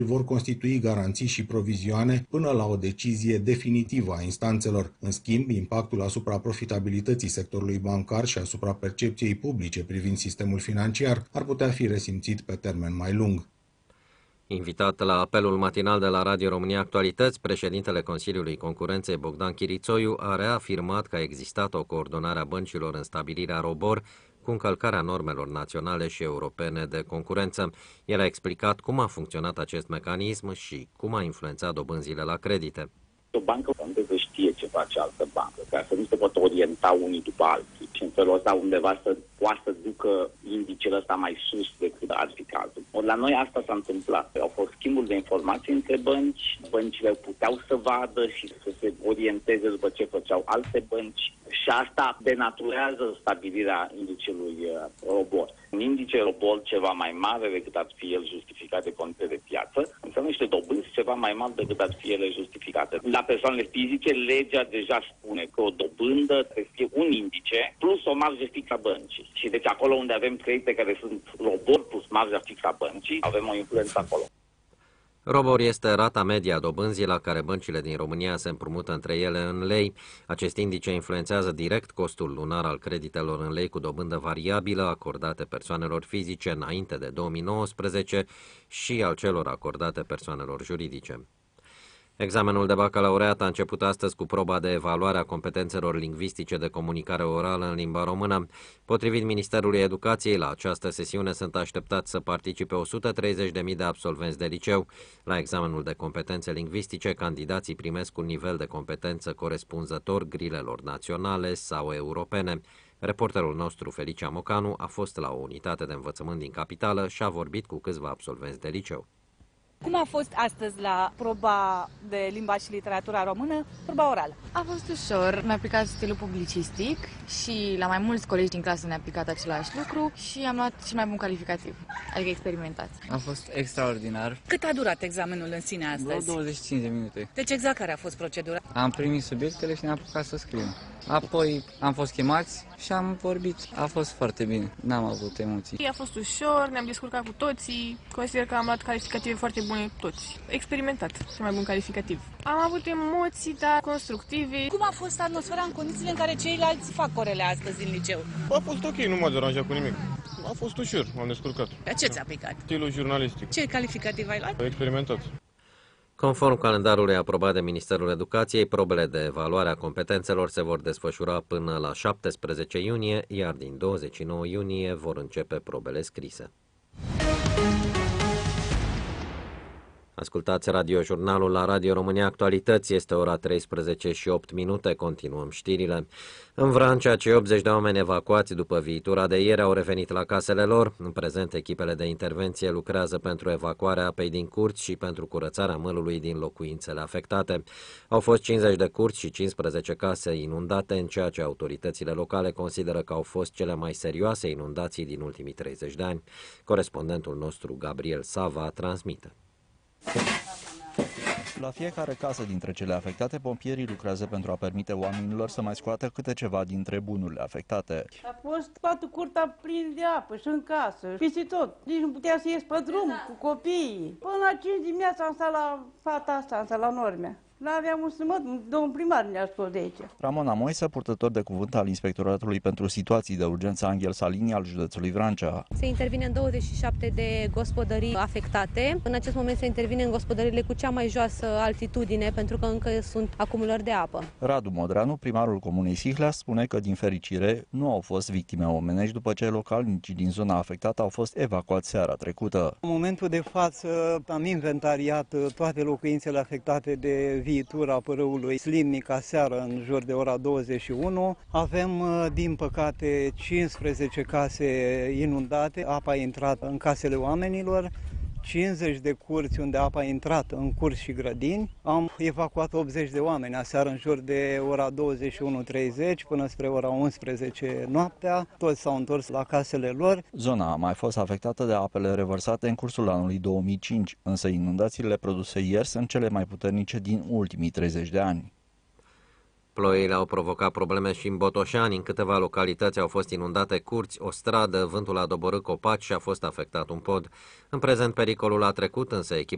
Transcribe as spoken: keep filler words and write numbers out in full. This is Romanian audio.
vor constitui garanții și provizioane până la o decizie definitivă a instanțelor. În schimb, impactul asupra profitabilității sectorului bancar și asupra percepției publice privind sistemul financiar ar putea fi resimțit pe termen mai lung. Invitat la apelul matinal de la Radio România Actualități, președintele Consiliului Concurenței Bogdan Chirițoiu a reafirmat că a existat o coordonare a băncilor în stabilirea ROBOR cu încălcarea normelor naționale și europene de concurență. El a explicat cum a funcționat acest mecanism și cum a influențat dobânzile la credite. O bancă unde să știe ce face altă bancă, ca să nu se poată orienta unii după alții și în felul ăsta undeva să poată să ducă indicele ăsta mai sus decât ar fi cazul. Or, la noi asta s-a întâmplat. Au fost schimburi de informații între bănci, băncile puteau să vadă și să se orienteze după ce făceau alte bănci și asta denaturează stabilirea indicelui ROBOR. Un indice ROBOR ceva mai mare decât ar fi el justificat de condiții de piață, înseamnă niște dobânzi ceva mai mari decât ar fi ele justificate. La persoanele fizice, legea deja spune că o dobândă trebuie să fie un indice plus o marjă fixă a băncii. Și deci acolo unde avem credite care sunt ROBOR plus marja fixă a băncii, avem o influență acolo. ROBOR este rata media a dobânzii la care băncile din România se împrumută între ele în lei. Acest indice influențează direct costul lunar al creditelor în lei cu dobândă variabilă acordate persoanelor fizice înainte de două mii nouăsprezece și al celor acordate persoanelor juridice. Examenul de bacalaureat a început astăzi cu proba de evaluare a competențelor lingvistice de comunicare orală în limba română. Potrivit Ministerului Educației, la această sesiune sunt așteptați să participe o sută treizeci de mii de absolvenți de liceu. La examenul de competențe lingvistice, candidații primesc un nivel de competență corespunzător grilelor naționale sau europene. Reporterul nostru, Felicia Mocanu, a fost la o unitate de învățământ din capitală și a vorbit cu câțiva absolvenți de liceu. Cum a fost astăzi la proba de limba și literatura română, proba orală? A fost ușor. Mi-a aplicat stilul publicistic și la mai mulți colegi din clasă ne-a aplicat același lucru și am luat cel mai bun calificativ, adică experimentați. A fost extraordinar. Cât a durat examenul în sine astăzi? douăzeci și cinci de minute. Deci exact care a fost procedura? Am primit subiectele și ne-am apucat să scriem. Apoi am fost chemați și am vorbit. A fost foarte bine, n-am avut emoții. A fost ușor, ne-am descurcat cu toții, consider că am luat calificative foarte bune toți. Experimentat, cel mai bun calificativ. Am avut emoții, dar constructive. Cum a fost atmosfera în condițiile în care ceilalți fac orele astăzi în liceu? A fost ok, nu m-a deranjat cu nimic. A fost ușor, m-am descurcat. Pe ce ți-a aplicat? Stilul jurnalistic. Ce calificativ ai luat? Experimentat. Conform calendarului aprobat de Ministerul Educației, probele de evaluare a competențelor se vor desfășura până la șaptesprezece iunie, iar din douăzeci și nouă iunie vor începe probele scrise. Ascultați radiojurnalul la Radio România Actualități, este ora treisprezece și opt minute, continuăm știrile. În Vrancea, cei optzeci de oameni evacuați după viitura de ieri au revenit la casele lor. În prezent, echipele de intervenție lucrează pentru evacuarea apei din curți și pentru curățarea mălului din locuințele afectate. Au fost cincizeci de curți și cincisprezece case inundate, în ceea ce autoritățile locale consideră că au fost cele mai serioase inundații din ultimii treizeci de ani. Corespondentul nostru, Gabriel Sava, transmite. La fiecare casă dintre cele afectate, pompierii lucrează pentru a permite oamenilor să mai scoată câte ceva dintre bunurile afectate. A fost toată curtea plină de apă și în casă, peste tot. Nici nu putea să ies pe drum cu copiii. Până la cinci dimineața am stat la fata asta, am stat la Normea. N-aveam un smăt, domnul primar ne-a scos de aici. Ramona Moise, purtător de cuvânt al Inspectoratului pentru Situații de Urgență Anghel Salini al județului Vrancea. Se intervine în douăzeci și șapte de gospodării afectate. În acest moment se intervine în gospodările cu cea mai joasă altitudine, pentru că încă sunt acumulări de apă. Radu Modreanu, primarul comunei Sihlea, spune că, din fericire, nu au fost victime omenești după ce localnicii din zona afectată au fost evacuați seara trecută. În momentul de față am inventariat toate locuințele afectate de viitura părâului Slimnica seară în jur de ora douăzeci și unu. Avem, din păcate, cincisprezece case inundate, apa a intrat în casele oamenilor, cincizeci de curți unde apa a intrat în curți și grădini. Am evacuat optzeci de oameni aseară în jur de ora douăzeci și unu treizeci până spre ora unsprezece noaptea. Toți s-au întors la casele lor. Zona a mai fost afectată de apele revărsate în cursul anului două mii cinci, însă inundațiile produse ieri sunt cele mai puternice din ultimii treizeci de ani. Ploile au provocat probleme și în Botoșani. În câteva localități au fost inundate curți, o stradă, vântul a doborât copaci și a fost afectat un pod. În prezent, pericolul a trecut, însă echipa